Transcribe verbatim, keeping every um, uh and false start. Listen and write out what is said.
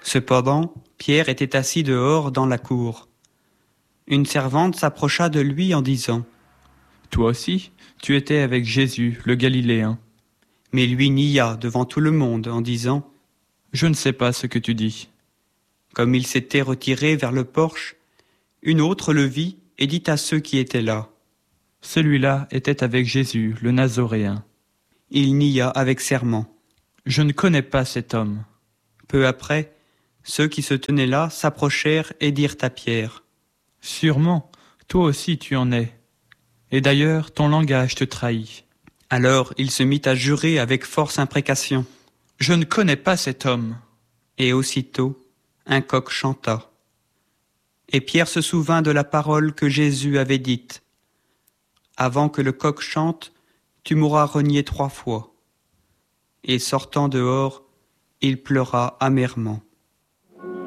Cependant, Pierre était assis dehors dans la cour. Une servante s'approcha de lui en disant : « Toi aussi, tu étais avec Jésus, le Galiléen. » Mais lui nia devant tout le monde en disant : « Je ne sais pas ce que tu dis. » Comme il s'était retiré vers le porche, une autre le vit et dit à ceux qui étaient là : « Celui-là était avec Jésus, le Nazoréen. » Il nia avec serment : « Je ne connais pas cet homme. » Peu après, ceux qui se tenaient là s'approchèrent et dirent à Pierre : « Sûrement, toi aussi tu en es. Et d'ailleurs, ton langage te trahit. » Alors il se mit à jurer avec force imprécation : « Je ne connais pas cet homme. » Et aussitôt, un coq chanta. Et Pierre se souvint de la parole que Jésus avait dite : « Avant que le coq chante, tu m'auras renié trois fois. » Et sortant dehors, il pleura amèrement.